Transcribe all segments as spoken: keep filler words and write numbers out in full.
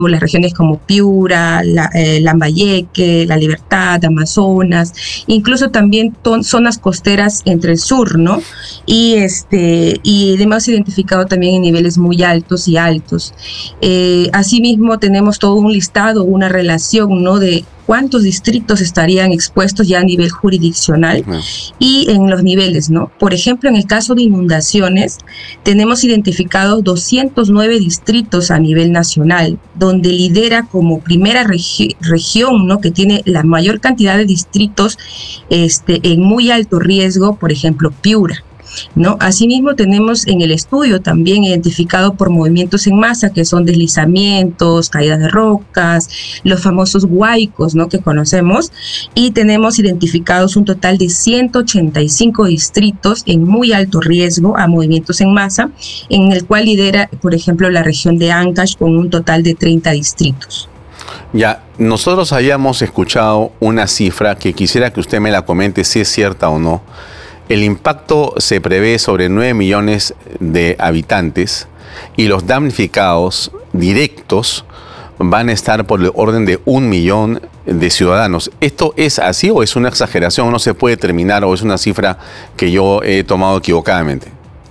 las regiones como Piura, la, eh, Lambayeque, La Libertad, Amazonas, incluso también ton, zonas costeras entre el sur, ¿no? Y, este, y hemos identificado también en niveles muy altos y altos. Eh, asimismo, tenemos todo un listado, una relación, ¿no?, de cuántos distritos estarían expuestos ya a nivel jurisdiccional uh-huh. y en los niveles, ¿no? Por ejemplo, en el caso de inundaciones, tenemos identificados doscientos nueve distritos a nivel nacional, donde lidera como primera regi- región, ¿no?, que tiene la mayor cantidad de distritos este, en muy alto riesgo, por ejemplo, Piura, ¿no? Asimismo, tenemos en el estudio también identificado por movimientos en masa, que son deslizamientos, caídas de rocas, los famosos huaicos, ¿no?, que conocemos, y tenemos identificados un total de ciento ochenta y cinco distritos en muy alto riesgo a movimientos en masa, en el cual lidera, por ejemplo, la región de Ancash con un total de treinta distritos. Ya, nosotros habíamos escuchado una cifra que quisiera que usted me la comente si es cierta o no. El impacto se prevé sobre nueve millones de habitantes y los damnificados directos van a estar por el orden de un millón de ciudadanos. ¿Esto es así o es una exageración? ¿No se puede determinar o es una cifra que yo he tomado equivocadamente?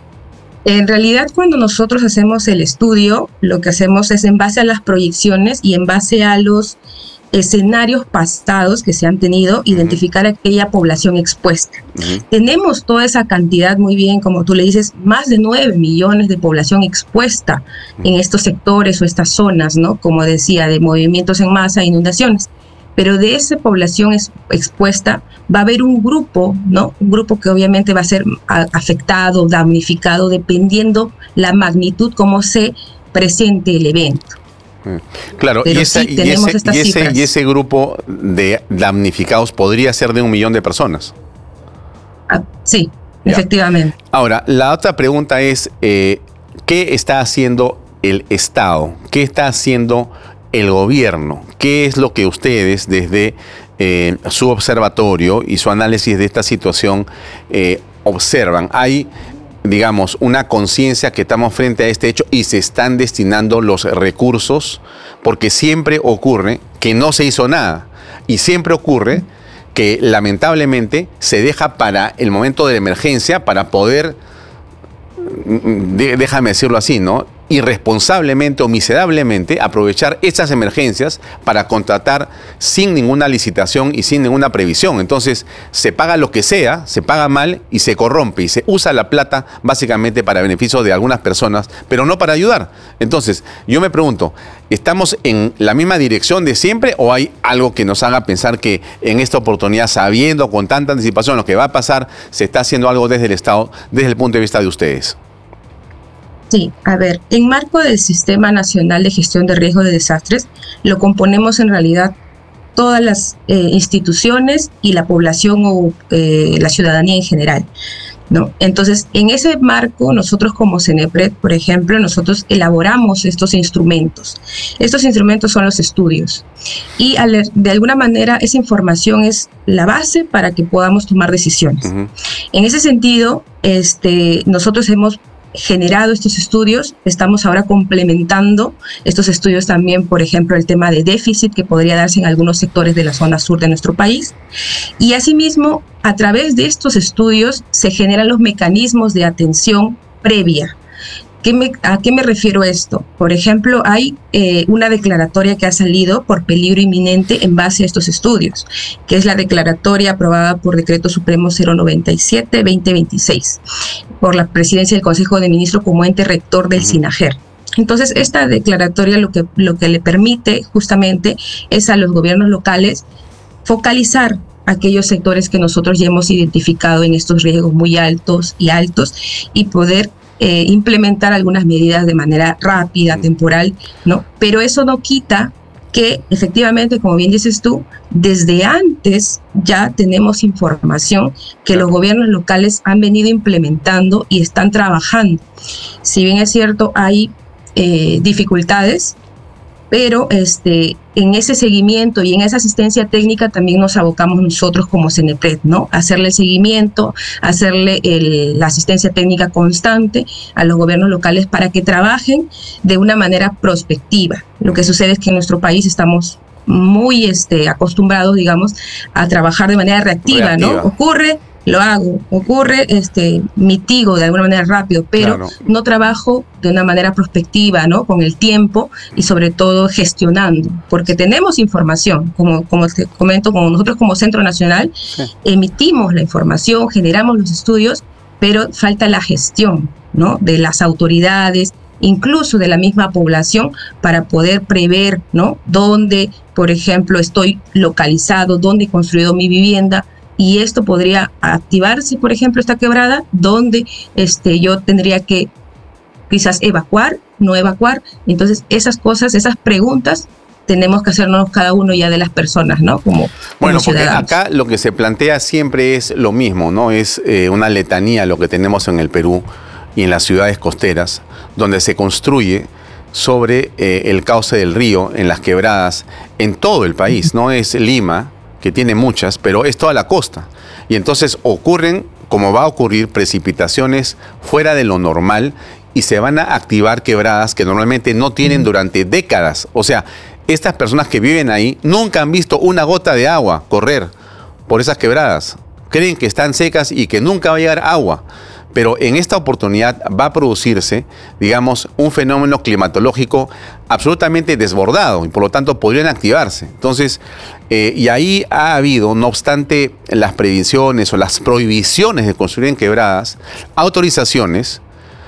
En realidad, cuando nosotros hacemos el estudio, lo que hacemos es en base a las proyecciones y en base a los escenarios pasados que se han tenido, identificar uh-huh. aquella población expuesta. Uh-huh. Tenemos toda esa cantidad, muy bien, como tú le dices, más de nueve millones de población expuesta uh-huh. en estos sectores o estas zonas, ¿no? Como decía, de movimientos en masa, inundaciones. Pero de esa población es, expuesta va a haber un grupo, ¿no? Un grupo que obviamente va a ser a, afectado, damnificado, dependiendo la magnitud, cómo se presente el evento. Claro, y, esa, sí, y, ese, y, ese, y ese grupo de damnificados podría ser de un millón de personas. Ah, sí, ya. Efectivamente. Ahora, la otra pregunta es, eh, ¿qué está haciendo el Estado? ¿Qué está haciendo el gobierno? ¿Qué es lo que ustedes desde eh, su observatorio y su análisis de esta situación eh, observan? Hay, digamos, una conciencia que estamos frente a este hecho y se están destinando los recursos, porque siempre ocurre que no se hizo nada y siempre ocurre que lamentablemente se deja para el momento de la emergencia para poder, déjame decirlo así, ¿no?, irresponsablemente o miserablemente aprovechar esas emergencias para contratar sin ninguna licitación y sin ninguna previsión. Entonces se paga lo que sea, se paga mal y se corrompe y se usa la plata básicamente para beneficio de algunas personas, pero no para ayudar. Entonces yo me pregunto, ¿estamos en la misma dirección de siempre o hay algo que nos haga pensar que en esta oportunidad, sabiendo con tanta anticipación lo que va a pasar, se está haciendo algo desde el Estado, desde el punto de vista de ustedes? Sí, a ver, en marco del Sistema Nacional de Gestión de Riesgo de Desastres, lo componemos en realidad todas las eh, instituciones y la población o eh, la ciudadanía en general, ¿no? Entonces, en ese marco, nosotros como CENEPRED, por ejemplo, nosotros elaboramos estos instrumentos. Estos instrumentos son los estudios y de alguna manera esa información es la base para que podamos tomar decisiones. Uh-huh. En ese sentido, este, nosotros hemos generado estos estudios, estamos ahora complementando estos estudios también, por ejemplo, el tema de déficit que podría darse en algunos sectores de la zona sur de nuestro país, y asimismo, a través de estos estudios se generan los mecanismos de atención previa. ¿Qué me, ¿A qué me refiero esto? Por ejemplo, hay eh, una declaratoria que ha salido por peligro inminente en base a estos estudios, que es la declaratoria aprobada por Decreto Supremo cero noventa y siete guión veinte veintiséis, por la Presidencia del Consejo de Ministros como ente rector del SINAGER. Entonces, esta declaratoria lo que, lo que le permite justamente es a los gobiernos locales focalizar aquellos sectores que nosotros ya hemos identificado en estos riesgos muy altos y altos y poder Eh, implementar algunas medidas de manera rápida, temporal, ¿no? Pero eso no quita que efectivamente, como bien dices tú, desde antes ya tenemos información que los gobiernos locales han venido implementando y están trabajando. Si bien es cierto, hay eh, dificultades, pero este, en ese seguimiento y en esa asistencia técnica también nos abocamos nosotros como Cenepred, ¿no? Hacerle el seguimiento, hacerle el, la asistencia técnica constante a los gobiernos locales para que trabajen de una manera prospectiva. Lo que sucede es que en nuestro país estamos muy este, acostumbrados, digamos, a trabajar de manera reactiva, reactiva. ¿no? Ocurre, lo hago, ocurre, este, mitigo de alguna manera rápido, pero claro. no trabajo de una manera prospectiva, ¿no? Con el tiempo y sobre todo gestionando, porque tenemos información, como, como te comento, como nosotros como Centro Nacional, sí. emitimos la información, generamos los estudios, pero falta la gestión, ¿no? De las autoridades, incluso de la misma población, para poder prever, ¿no? Dónde, por ejemplo, estoy localizado, dónde he construido mi vivienda. Y esto podría activarse, por ejemplo, esta quebrada, donde este, yo tendría que quizás evacuar, no evacuar. Entonces, esas cosas, esas preguntas, tenemos que hacernos cada uno ya de las personas, ¿no? Como, bueno, como porque acá lo que se plantea siempre es lo mismo, ¿no? Es eh, una letanía lo que tenemos en el Perú y en las ciudades costeras, donde se construye sobre eh, el cauce del río, en las quebradas, en todo el país. No es Lima, que tiene muchas, pero es toda la costa. Y entonces ocurren, como va a ocurrir, precipitaciones fuera de lo normal y se van a activar quebradas que normalmente no tienen durante décadas. O sea, estas personas que viven ahí nunca han visto una gota de agua correr por esas quebradas. Creen que están secas y que nunca va a llegar agua. Pero en esta oportunidad va a producirse, digamos, un fenómeno climatológico absolutamente desbordado y por lo tanto podrían activarse. Entonces, eh, y ahí ha habido, no obstante las previsiones o las prohibiciones de construir en quebradas, autorizaciones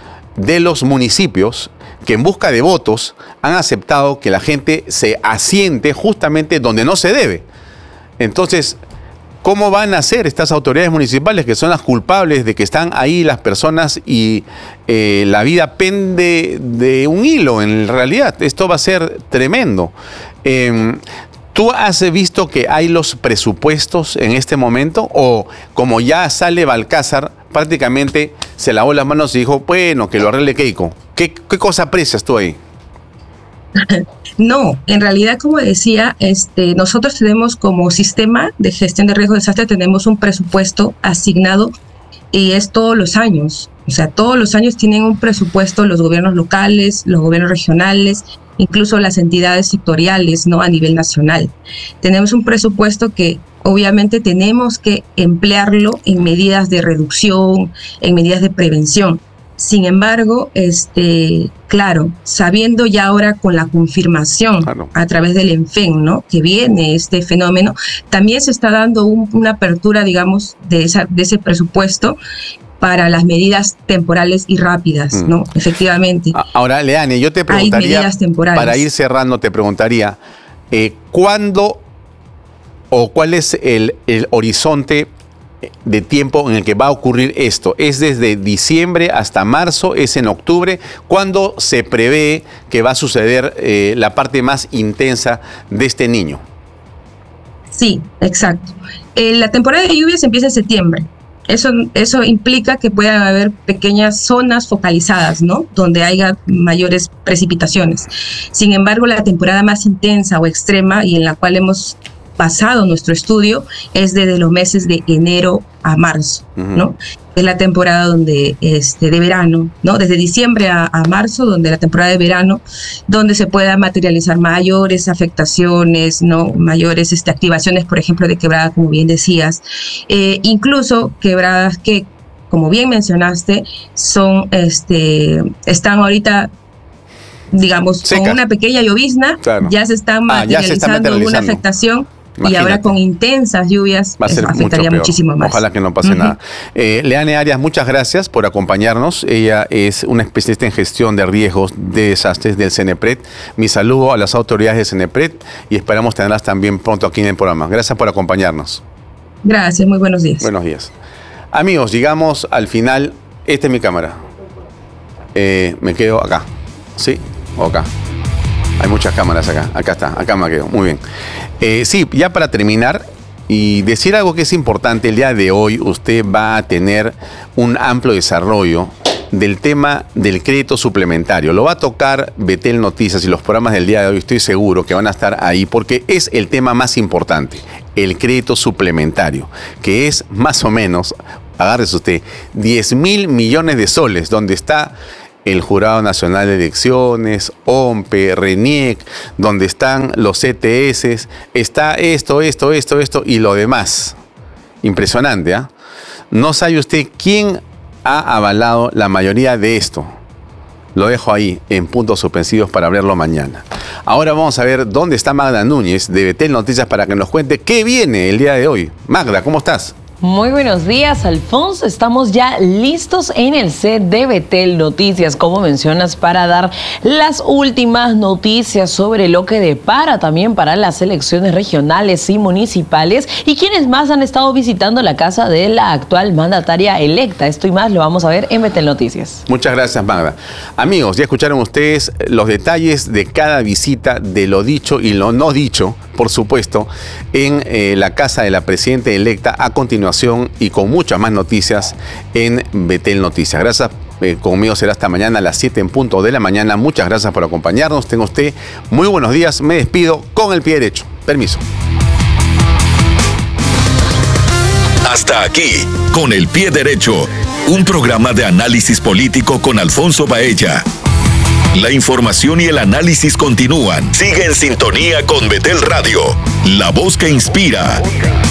de los municipios que en busca de votos han aceptado que la gente se asiente justamente donde no se debe. Entonces, ¿cómo van a hacer estas autoridades municipales que son las culpables de que están ahí las personas y eh, la vida pende de un hilo? En realidad, esto va a ser tremendo. Eh, ¿Tú has visto que hay los presupuestos en este momento? O como ya sale Balcázar, prácticamente se lavó las manos y dijo, bueno, que lo arregle Keiko. ¿Qué, qué cosa aprecias tú ahí? No, en realidad, como decía, este, nosotros tenemos como sistema de gestión de riesgo de desastre, tenemos un presupuesto asignado y es todos los años. O sea, todos los años tienen un presupuesto los gobiernos locales, los gobiernos regionales, incluso las entidades sectoriales, ¿no? A nivel nacional. Tenemos un presupuesto que obviamente tenemos que emplearlo en medidas de reducción, en medidas de prevención. Sin embargo, este, claro, sabiendo ya ahora con la confirmación claro. a través del ENFEN, ¿no? Que viene este fenómeno, también se está dando un, una apertura, digamos, de, esa, de ese presupuesto para las medidas temporales y rápidas, ¿no? Mm. Efectivamente. Ahora, Leane, yo te preguntaría, hay medidas temporales. Para ir cerrando, te preguntaría, eh, ¿cuándo o cuál es el, el horizonte de tiempo en el que va a ocurrir esto? ¿Es desde diciembre hasta marzo? ¿Es en octubre? ¿Cuándo se prevé que va a suceder eh, la parte más intensa de este niño? Sí, exacto. Eh, la temporada de lluvias empieza en septiembre. Eso, eso implica que puedan haber pequeñas zonas focalizadas, ¿no? Donde haya mayores precipitaciones. Sin embargo, la temporada más intensa o extrema y en la cual hemos basado nuestro estudio es desde los meses de enero a marzo, uh-huh. ¿no? Es la temporada donde este de verano, ¿no? Desde diciembre a, a marzo, donde la temporada de verano, donde se puedan materializar mayores afectaciones, ¿no? Mayores este, activaciones, por ejemplo, de quebradas, como bien decías, eh, incluso quebradas que, como bien mencionaste, son, este, están ahorita, digamos, Seca. con una pequeña llovizna, claro. ya se están materializando, ah, se está materializando una afectación. Imagínate. Y ahora con intensas lluvias va a ser afectaría mucho muchísimo más. Ojalá que no pase uh-huh. nada. Eh, Leane Arias, muchas gracias por acompañarnos. Ella es una especialista en gestión de riesgos de desastres del Cenepred. Mi saludo a las autoridades del Cenepred y esperamos tenerlas también pronto aquí en el programa. Gracias por acompañarnos. Gracias, muy buenos días. Buenos días. Amigos, llegamos al final. Esta es mi cámara. Eh, me quedo acá. ¿Sí? O acá. Hay muchas cámaras acá. Acá está. Acá me quedo. Muy bien. Eh, sí, ya para terminar y decir algo que es importante, el día de hoy usted va a tener un amplio desarrollo del tema del crédito suplementario. Lo va a tocar Betel Noticias y los programas del día de hoy, estoy seguro que van a estar ahí porque es el tema más importante, el crédito suplementario, que es más o menos, agárrese usted, diez mil millones de soles, donde está el Jurado Nacional de Elecciones, O M P E, RENIEC, donde están los C T S, está esto, esto, esto, esto y lo demás. Impresionante, ¿ah? ¿eh? No sabe usted quién ha avalado la mayoría de esto. Lo dejo ahí en puntos suspensivos para verlo mañana. Ahora vamos a ver dónde está Magda Núñez de Betel Noticias para que nos cuente qué viene el día de hoy. Magda, ¿cómo estás? Muy buenos días, Alfonso. Estamos ya listos en el set de Betel Noticias, como mencionas, para dar las últimas noticias sobre lo que depara también para las elecciones regionales y municipales y quienes más han estado visitando la casa de la actual mandataria electa. Esto y más lo vamos a ver en Betel Noticias. Muchas gracias, Magda. Amigos, ya escucharon ustedes los detalles de cada visita, de lo dicho y lo no dicho, por supuesto, en eh, la casa de la presidenta electa. A continuación y con muchas más noticias en Betel Noticias. Gracias, eh, conmigo será hasta mañana a las siete en punto de la mañana. Muchas gracias por acompañarnos. Tenga usted muy buenos días. Me despido con el pie derecho. Permiso. Hasta aquí, con el pie derecho, un programa de análisis político con Alfonso Baella. La información y el análisis continúan. Sigue en sintonía con Betel Radio, la voz que inspira.